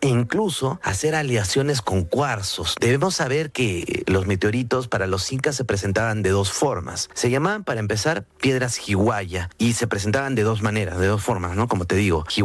e incluso hacer aleaciones con cuarzos. Debemos saber que los meteoritos para los incas se presentaban de dos formas. Se llamaban, para empezar, piedras Hiwaya, y se presentaban de dos maneras, de dos formas, ¿no? Como te digo,